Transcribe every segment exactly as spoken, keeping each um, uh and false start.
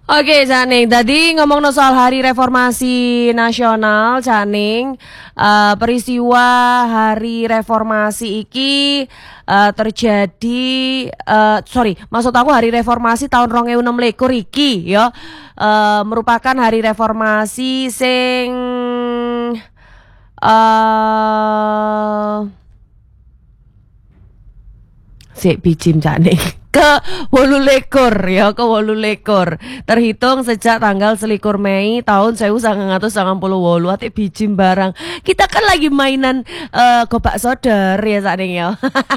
Oke, Caning. Tadi ngomong soal Hari Reformasi Nasional, Caning. Uh, peristiwa Hari Reformasi iki uh, terjadi, uh, sorry, maksud aku Hari Reformasi tahun rong ewu enam likur iki, ya, uh, merupakan Hari Reformasi sing uh, sik bijim Caning. Ke wolu likur ya, ke wolu likur terhitung sejak tanggal selikur Mei tahun seribu sembilan ratus sembilan puluh wolu. Ate bijim barang. Kita kan lagi mainan uh, gobak soder ya sakning ya.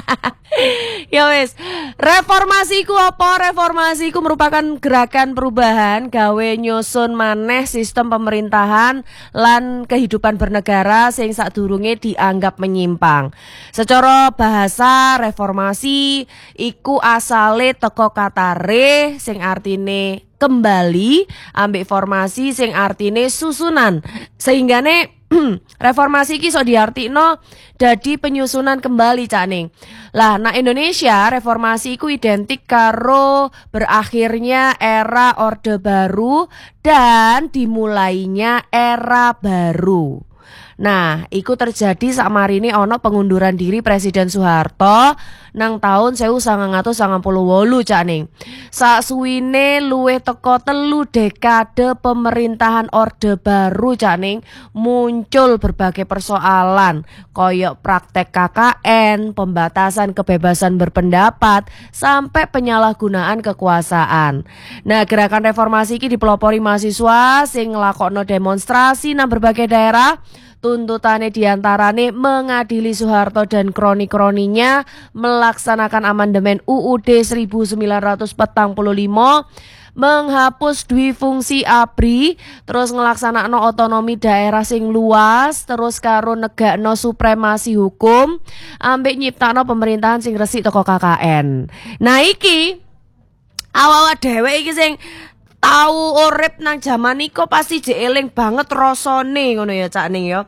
Ya wes, reformasi ku apa? Reformasi ku merupakan gerakan perubahan gawe nyusun maneh sistem pemerintahan lan kehidupan bernegara sing sadurunge dianggap menyimpang. Secara bahasa reformasi iku asale teko kata re sing artine kembali, ambek formasi sing artine susunan. Sehinggane reformasi iki iso diartikno dadi penyusunan kembali, Caning. Lah, nah Indonesia reformasi iku identik karo berakhirnya era Orde Baru dan dimulainya era baru. Nah, iku terjadi sakmarine ono pengunduran diri Presiden Soeharto nang tahun seribu sembilan ratus sembilan puluh wolu, Caning. Saksuwine luwih teko telu dekade pemerintahan Orde Baru, Caning, muncul berbagai persoalan koyok praktek K K N, pembatasan kebebasan berpendapat, sampai penyalahgunaan kekuasaan. Nah, gerakan reformasi ini dipelopori mahasiswa sing nglakokno demonstrasi nang berbagai daerah. Tuntutannya diantaranya mengadili Soeharto dan kroni-kroninya, melaksanakan amandemen U U D seribu sembilan ratus empat puluh lima, menghapus dwi fungsi A B R I, terus ngelaksanakno otonomi daerah sing luas, terus karo negakno supremasi hukum, ambek nyiptakno pemerintahan sing resik teko K K N. Nah iki awak-awak dhewe iki sing tahu urip nang jaman iku pasti jek eling banget rasane ngono ya, Caning ya.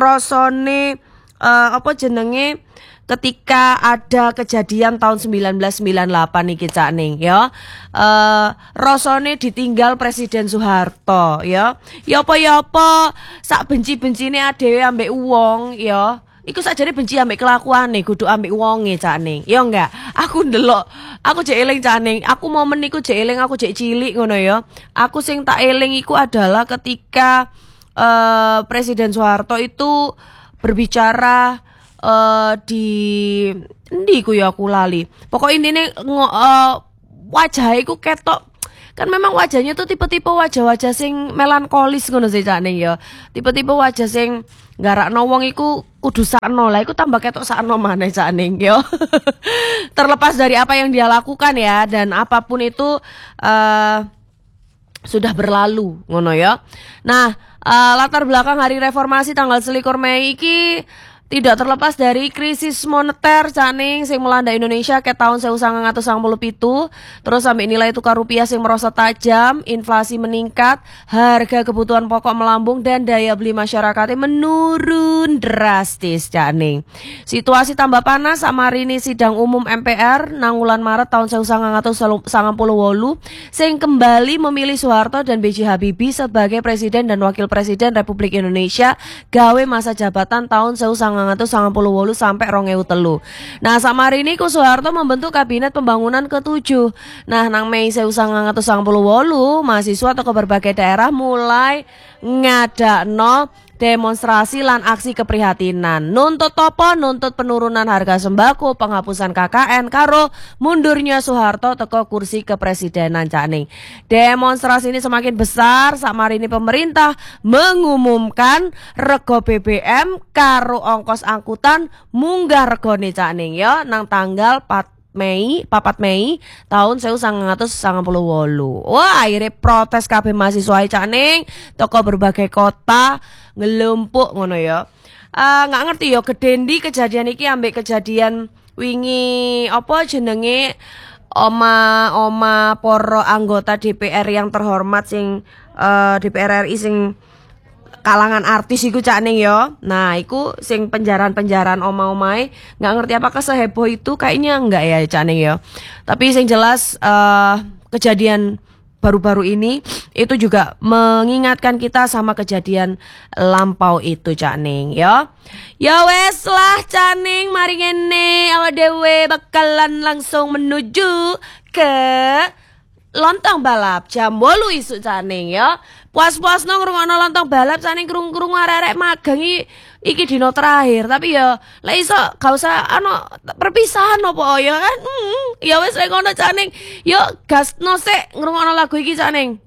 Rasane uh, apa jenenge ketika ada kejadian tahun seribu sembilan ratus sembilan puluh delapan iki, Caning ya. Uh, rasane ditinggal Presiden Soeharto ya. Ya apa ya apa sak benci-bencine adewe ambek wong ya. Iku sakjane benci ambek kelakuane, kudu ambek wonge, Caning. Ya enggak? Aku ndelok, aku jek eling, Caning. Aku momen iku jek eling, aku jek cilik ngono ya. Aku sing tak eling iku adalah ketika uh, Presiden Soeharto itu berbicara uh, di endi ku ya aku lali. Pokok intine uh, wajah iku ketok. Kan memang wajahnya tuh tipe-tipe wajah-wajah sing melankolis ngono sih, Caning ya. Tipe-tipe wajah sing garakno wong iku kudu sakno lah, iku tambah ketok sakno maneh, Caning ya. Terlepas dari apa yang dia lakukan ya, dan apapun itu uh, sudah berlalu ngono ya. Nah, uh, latar belakang Hari Reformasi tanggal selikur Mei iki tidak terlepas dari krisis moneter, Caning, sing melanda Indonesia ke tahun seribu sembilan ratus sembilan puluh tujuh. Terus sampai nilai tukar rupiah sing merosot tajam, inflasi meningkat, harga kebutuhan pokok melambung, dan daya beli masyarakatnya menurun drastis, Caning. Situasi tambah panas samarini sidang umum M P R nang wulan Maret tahun seribu sembilan ratus sembilan puluh wolu sing kembali memilih Soeharto dan B J Habibie sebagai Presiden dan Wakil Presiden Republik Indonesia gawe masa jabatan tahun seribu sembilan ratus sembilan puluh wolu sampai rong ewu telu. Nah, samarini ku Soeharto membentuk kabinet pembangunan ketujuh. Nah, nang Mei seribu sembilan ratus sembilan puluh wolu mahasiswa toko berbagai daerah mulai ngadakno demonstrasi lan aksi keprihatinan. Nuntut apa? Nuntut penurunan harga sembako, penghapusan K K N, karo mundurnya Soeharto teko kursi kepresidenan, Caning. Demonstrasi ini semakin besar sakmarini pemerintah mengumumkan rego B B M karo ongkos angkutan munggah regone, Caning ya, nang tanggal empat Mei, papat Mei tahun seribu sembilan ratus sembilan puluh wolu. Wah, akhirnya protes kabeh mahasiswa, Caning, toko berbagai kota ngelumpuk ngono ya. Uh, nggak ngerti ya gedendi kejadian iki ambek kejadian wingi apa jenenge oma oma poro anggota D P R yang terhormat sing uh, D P R R I sing kalangan artis iku, Caning yo. Nah, iku sing penjaran-penjaran oma-omai, nggak ngerti apakah seheboh itu, kayaknya enggak ya, Caning yo. Tapi sing jelas uh, kejadian baru-baru ini itu juga mengingatkan kita sama kejadian lampau itu Cak Ning ya. Ya wes lah Cak Ning, mari ngene awak dhewe bakalan langsung menuju ke lontong balap jam wolu isuk Cak Ning ya. Puas-puas nong ngrungokno lontong balap Cak Ning, krung-krung arek-arek magang iki iki dino terakhir, tapi ya lek iso gak usah ano perpisahan opo ya kan. Hmm, ya wes lek ngono Cak Ning. Yo gasno sik ngrungokno lagu iki Cak Ning.